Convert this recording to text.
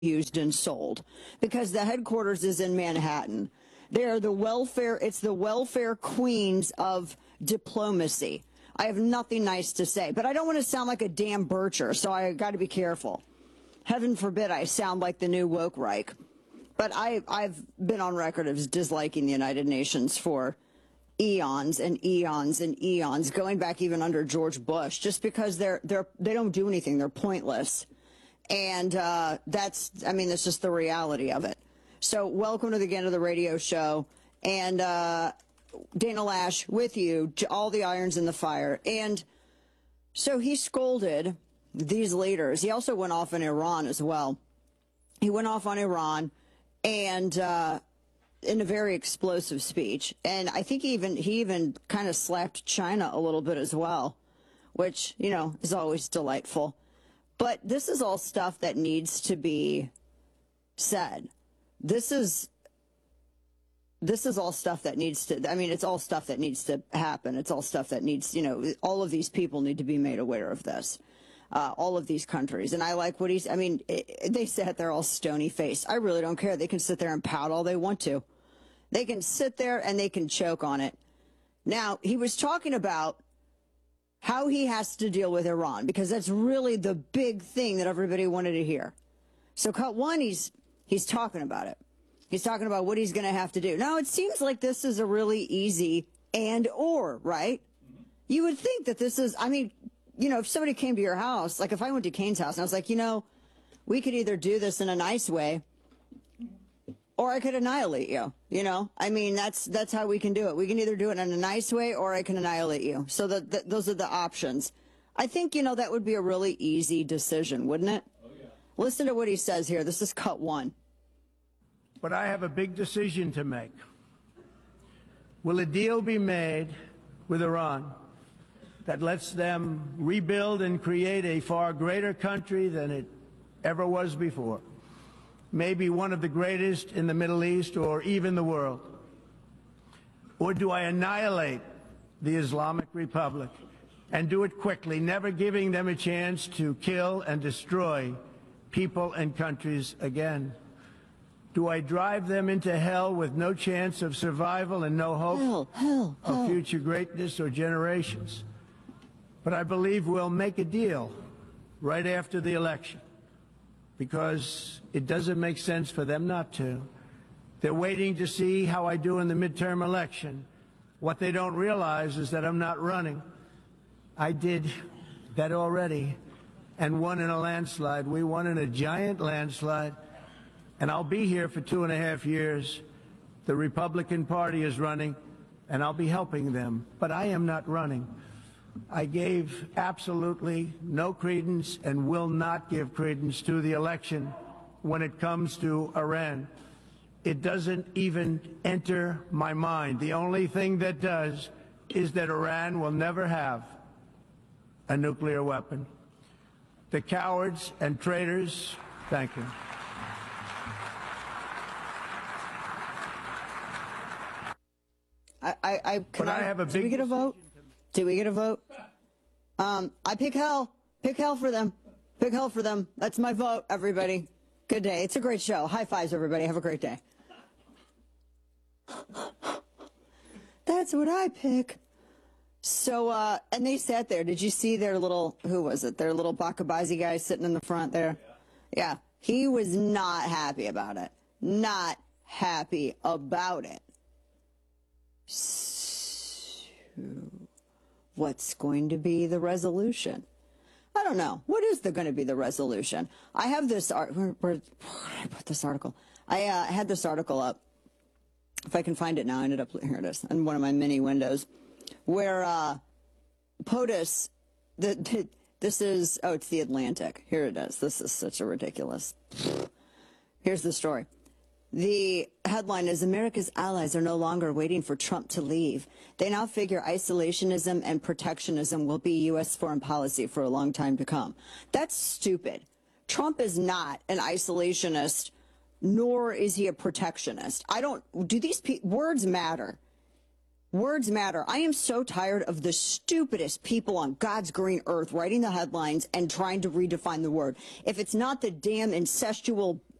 used and sold because the headquarters is in Manhattan. They are the welfare, it's the welfare queens of diplomacy. I have nothing nice to say, but I don't want to sound like a damn Bircher, so I got to be careful. Heaven forbid I sound like the new woke Reich. But I've been on record as disliking the United Nations for eons and eons and eons, going back even under George Bush, just because they don't do anything. They're pointless. And that's just the reality of it. So welcome to the end of the radio show. And Dana Loesch with you, all the irons in the fire. And so he scolded these leaders. He also went off on Iran as well. He went off on Iran and in a very explosive speech. And I think he even kind of slapped China a little bit as well, which, you know, is always delightful. But this is all stuff that needs to be said. This is all stuff that needs to, it's all stuff that needs to happen. It's all stuff that needs, all of these people need to be made aware of this. All of these countries. And I like what they sat there all stony faced. I really don't care. They can sit there and pout all they want to. They can sit there and they can choke on it. Now, he was talking about how he has to deal with Iran, because that's really the big thing that everybody wanted to hear. So cut one, he's talking about it. He's talking about what he's going to have to do. Now, it seems like this is a really easy and/or, right? You would think that this is, if somebody came to your house, like if I went to Kane's house and I was like, we could either do this in a nice way or I could annihilate you, that's how we can do it. We can either do it in a nice way or I can annihilate you. So those are the options. I think, that would be a really easy decision, wouldn't it? Oh, yeah. Listen to what he says here. This is cut one. But I have a big decision to make. Will a deal be made with Iran that lets them rebuild and create a far greater country than it ever was before? Maybe one of the greatest in the Middle East or even the world? Or do I annihilate the Islamic Republic and do it quickly, never giving them a chance to kill and destroy people and countries again? Do I drive them into hell with no chance of survival and no hope of future greatness or generations? But I believe we'll make a deal right after the election, because it doesn't make sense for them not to. They're waiting to see how I do in the midterm election. What they don't realize is that I'm not running. I did that already and won in a landslide. We won in a giant landslide. And I'll be here for 2.5 years. The Republican Party is running, and I'll be helping them. But I am not running. I gave absolutely no credence and will not give credence to the election when it comes to Iran. It doesn't even enter my mind. The only thing that does is that Iran will never have a nuclear weapon. The cowards and traitors, thank you. Do we get a vote? Do we get a vote? I pick hell. Pick hell for them. Pick hell for them. That's my vote, everybody. Good day. It's a great show. High fives, everybody. Have a great day. That's what I pick. So, and they sat there. Did you see their little, who was it? Their little Bakabazi guy sitting in the front there? Yeah. He was not happy about it. Not happy about it. So, what's going to be the resolution? I don't know. What is going to be the resolution? I have this where did I put this article? I had this article up. If I can find it now, I ended up, here it is, in one of my mini windows, where POTUS, this is, it's the Atlantic. Here it is. This is such a ridiculous. Here's the story. The headline is, America's allies are no longer waiting for Trump to leave. They now figure isolationism and protectionism will be U.S. foreign policy for a long time to come. That's stupid. Trump is not an isolationist, nor is he a protectionist. Do these words matter? Words matter. I am so tired of the stupidest people on God's green earth writing the headlines and trying to redefine the word. If it's not the damn incestual